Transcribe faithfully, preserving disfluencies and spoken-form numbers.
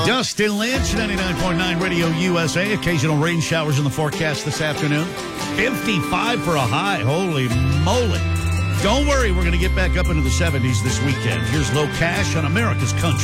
Dustin Lynch, ninety-nine point nine Radio U S A. Occasional rain showers in the forecast this afternoon. fifty-five for a high. Holy moly. Don't worry, we're going to get back up into the seventies this weekend. Here's Low Cash on America's Country.